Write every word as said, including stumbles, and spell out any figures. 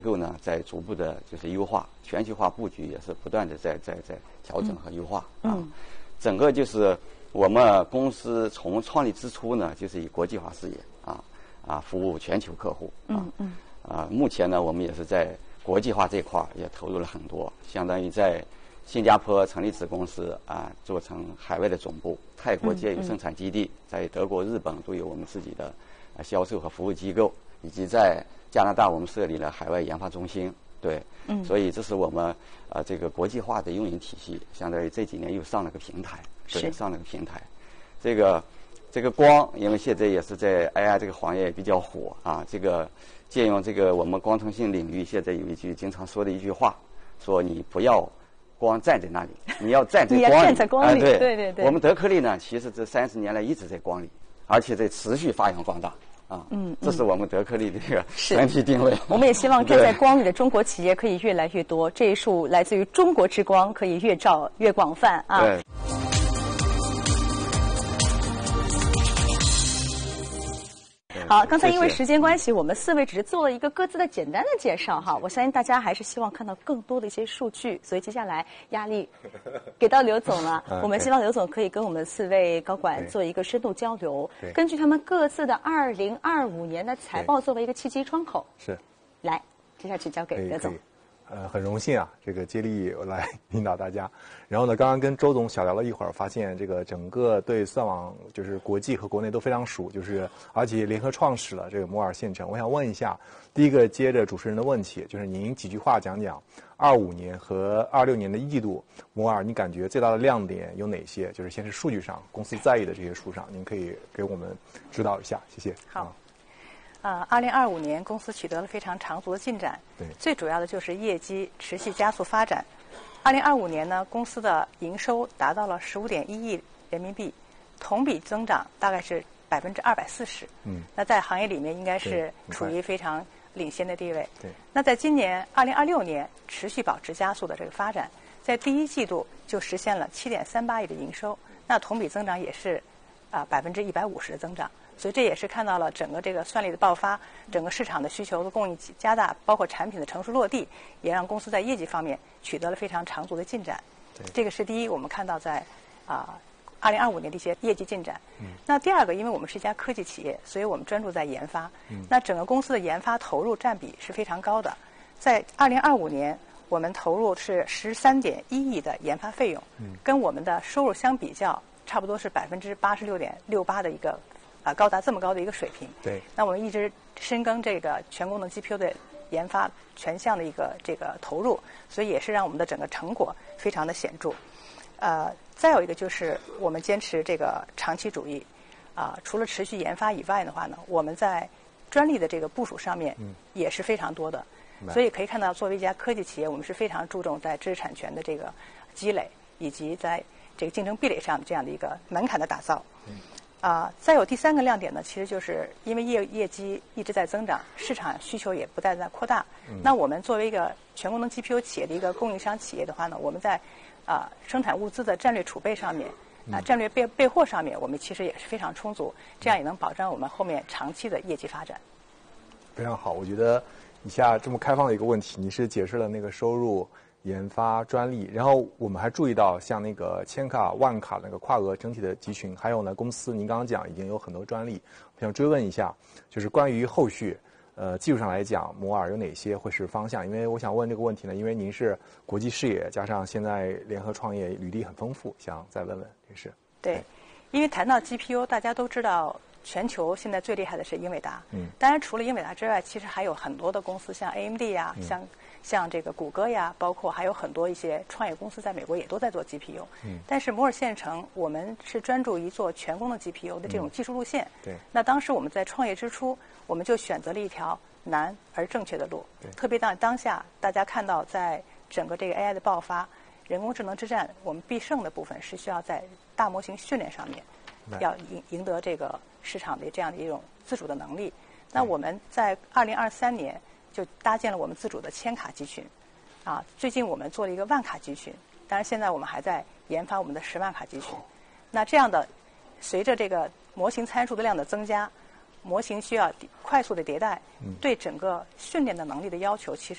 构呢在逐步的就是优化，全球化布局也是不断的在在在调整和优化啊。 嗯、 整个就是我们公司从创立之初呢，就是以国际化事业啊啊服务全球客户啊。 嗯嗯啊，目前呢，我们也是在国际化这一块也投入了很多，相当于在新加坡成立子公司啊，做成海外的总部，泰国建有生产基地，在德国、日本都有我们自己的销售和服务机构，以及在加拿大我们设立了海外研发中心。对， 嗯， 所以这是我们啊这个国际化的运营体系，相当于这几年又上了个平台，对，上了个平台。这个这个光，因为现在也是在 A I 这个行业比较火啊，这个借用这个我们光通信领域现在有一句经常说的一句话，说你不要光站在那里，你要站在光里。 你要站在光里， 啊、对对对对。 我们德科力呢，其实这三十年来一直在光里，而且在持续发扬光大。啊， 嗯， 这是我们德科力的这个整体定位。 我们也希望站在光里的中国企业可以越来越多，这一束来自于中国之光可以越照越广泛啊。 对。 好，刚才因为时间关系，我们四位只是做了一个各自的简单的介绍哈。我相信大家还是希望看到更多的一些数据，所以接下来压力给到刘总了。我们希望刘总可以跟我们四位高管做一个深度交流，根据他们各自的二零二五年的财报作为一个契机窗口。 是， 来，接下去交给刘总。 呃，很荣幸啊，这个接力来领导大家。然后呢，刚刚跟周总小聊了一会儿，发现这个整个对算网就是国际和国内都非常熟，就是而且联合创始了这个摩尔线程。我想问一下，第一个接着主持人的问题，就是您几句话讲讲二五年和二六年的一季度摩尔，你感觉最大的亮点有哪些？就是先是数据上，公司在意的这些数上，您可以给我们指导一下，谢谢。 好。呃，二零二五年公司取得了非常长足的进展， 对， 最主要的就是业绩持续加速发展。二零二五年呢，公司的营收达到了十五点一亿人民币，同比增长大概是百分之二百四十。 嗯， 那在行业里面应该是处于非常领先的地位。 对， 那在今年二零二六年持续保持加速的这个发展，在第一季度就实现了七点三八亿的营收，那同比增长也是啊百分之一百五十的增长。所以这也是看到了整个这个算力的爆发，整个市场的需求的供应加大，包括产品的成熟落地，也让公司在业绩方面取得了非常长足的进展。这个是第一，我们看到在啊二零二五年的一些业绩进展。 嗯、 那第二个，因为我们是一家科技企业，所以我们专注在研发。 嗯、 那整个公司的研发投入占比是非常高的，在二零二五年，我们投入是十三点一亿的研发费用， 嗯、 跟我们的收入相比较，差不多是百分之八十六点六八的一个。啊，高达这么高的一个水平。 对。 那我们一直深耕这个全功能 G P U 的研发，全项的一个这个投入，所以也是让我们的整个成果非常的显著。呃，再有一个就是我们坚持这个长期主义。啊、呃，除了持续研发以外的话呢，我们在专利的这个部署上面也是非常多的。嗯、所以可以看到，作为一家科技企业，我们是非常注重在知识产权的这个积累，以及在这个竞争壁垒上这样的一个门槛的打造。 嗯。 啊、呃，再有第三个亮点呢，其实就是因为业业绩一直在增长，市场需求也不断在扩大。 嗯、 那我们作为一个全功能 G P U 企业的一个供应商企业的话呢，我们在啊、呃、生产物资的战略储备上面，啊、呃、战略备备货上面，我们其实也是非常充足，这样也能保障我们后面长期的业绩发展。 非常好，我觉得以下这么开放的一个问题，你是解释了那个收入。研发专利，然后我们还注意到像那个千卡、万卡那个跨额整体的集群，还有呢公司您刚刚讲已经有很多专利，我想追问一下，就是关于后续，呃技术上来讲，摩尔有哪些会是方向？因为我想问这个问题呢，因为您是国际视野，加上现在联合创业履历很丰富，想再问问这是。 对，因为谈到 G P U， 大家都知道。全球现在最厉害的是英伟达， 嗯， 当然除了英伟达之外，其实还有很多的公司，像 A M D 呀、 嗯， 像像这个谷歌呀，包括还有很多一些创业公司在美国也都在做 G P U， 嗯， 但是摩尔线程我们是专注于做全功能 G P U 的这种技术路线， 对， 那当时我们在创业之初，我们就选择了一条难而正确的路， 对， 特别当当下大家看到在整个这个 A I 的爆发，人工智能之战，我们必胜的部分是需要在大模型训练上面，要赢赢得这个。市场的这样的一种自主的能力，那我们在二零二三年就搭建了我们自主的千卡集群，啊，最近我们做了一个万卡集群，当然现在我们还在研发我们的十万卡集群。那这样的，随着这个模型参数的量的增加， 模型需要快速的迭代，对整个训练的能力的要求其实